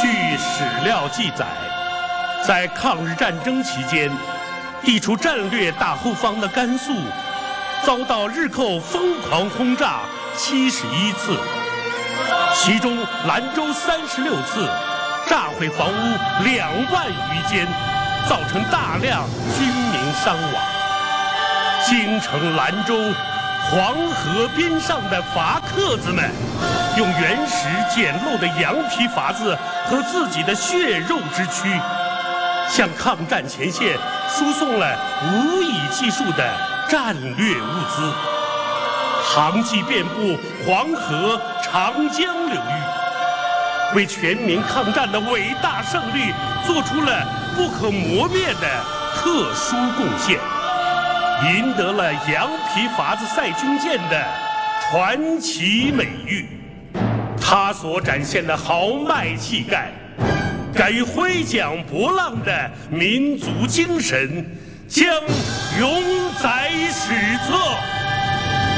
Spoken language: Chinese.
据史料记载，在抗日战争期间，地处战略大后方的甘肃，遭到日寇疯狂轰炸71次，其中兰州36次，炸毁房屋2万余间，造成大量军民伤亡。京城兰州黄河边上的筏客子们，用原始简陋的羊皮筏子和自己的血肉之躯，向抗战前线输送了无以计数的战略物资，航迹遍布黄河、长江流域，为全民抗战的伟大胜利做出了不可磨灭的特殊贡献，赢得了羊皮筏子赛军舰的传奇美誉。他所展现的豪迈气概，敢于挥桨搏浪的民族精神，将永